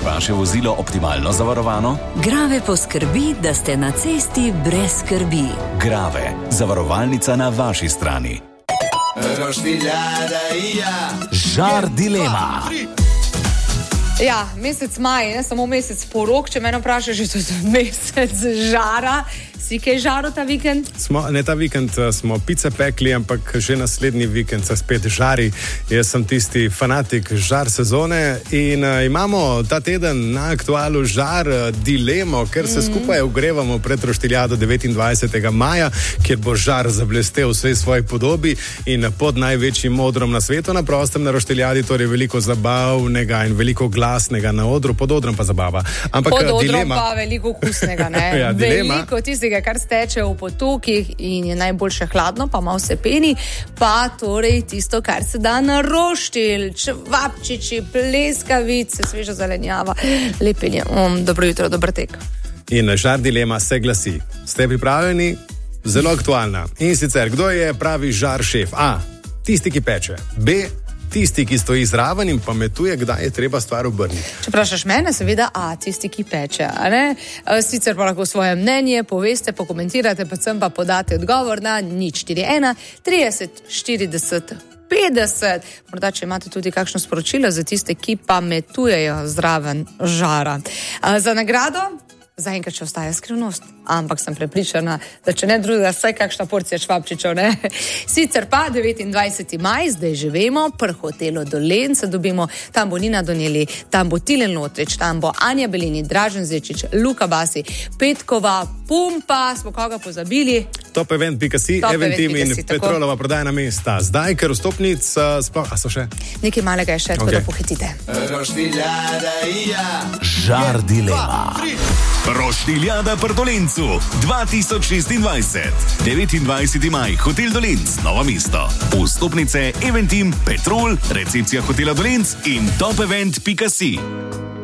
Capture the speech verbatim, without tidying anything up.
vaše vozilo optimalno zavarovano? Grave poskrbi, da ste na cesti brez skrbi. Grave, zavarovalnica na vaši strani. Žar dilema. Ja, mesec maj, ne samo mesec porok, če mene vprašaš, že to je mesec žara. Si kaj žaro ta vikend? Smo, ne ta vikend smo pice pekli, ampak že naslednji vikend se spet žari. Jaz sem tisti fanatik žar sezone in uh, imamo ta teden na aktualu žar uh, dilemo, ker se mm. skupaj ogrevamo pred roštiljado devetindvajsetega maja, kjer bo žar zablestel v vsej svoji podobi in pod največjim odrom na svetu na prostem na roštiljadi, torej veliko zabavnega in veliko glasnega na odru, pod odrom pa zabava. Ampak pod odrom dilema... pa veliko okusnega, ne? ja, dilema... Veliko tistega, kar steče v potokih in je najboljše hladno, pa malo se peni, pa torej tisto, kar se da na roštilj, čevapčiči, pleskavice, sveža zelenjava, lepilje. Um, dobro jutro, dober tek. In žar dilema se glasi. Ste pripravljeni? Zelo aktualna. In sicer, kdo je pravi žar šef? A. Tisti, ki peče. B. Tisti, ki stoji zraven in pametuje, kdaj je treba stvar obrniti. Če vprašaš mene, seveda A, tisti, ki peče, a ne? Sicer pa lahko svoje mnenje poveste, pokomentirate, predvsem pa podate odgovor na nič štiri ena trideset štirideset petdeset. Morda, če imate tudi kakšno sporočilo za tiste, ki pametujejo zraven žara. Za nagrado zaenkrat še ostaja skrivnost, ampak sem prepričana, da če ne drugega, vsaj kakšna porcija švabčičev, ne? Sicer pa devetindvajseti maj, zdaj že vemo, pri hotelu Dolenc dobimo, tam bo Nina Doneli, tam bo Tilen Lotrič, tam bo Anja Belini, Dražen Zečič, Luka Basi, Petkova, Pumpa, smo koga pozabili? Top event pika si, Eventim in Petrolova prodajna mesta. Zdaj, ker vstopnic uh, sploh, a so še? Nekaj malega je še, tako okay. da pohitite. Žar dilema. Roštiljada pri Dolencu dva tisoč šestindvajset. devetindvajseti maj, hotel Dolenc, Novo mesto. Vstopnice Eventim, Petrol, recepcija hotela Dolenc in top event pika si.